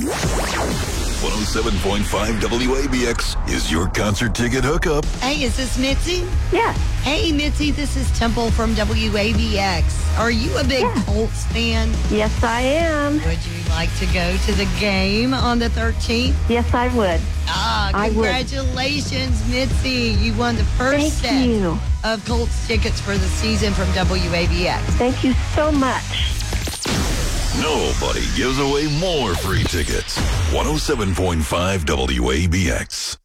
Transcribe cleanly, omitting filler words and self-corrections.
107.5 WABX is your concert ticket hookup. Hey, is this Mitzi? Yes. Hey, Mitzi, this is Temple from WABX. Are you a big Colts fan? Yes, I am. Would you like to go to the game on the 13th? Yes, I would. Congratulations, Mitzi. You won the first set of Colts tickets for the season from WABX. Thank you so much. Nobody gives away more free tickets. 107.5 WABX.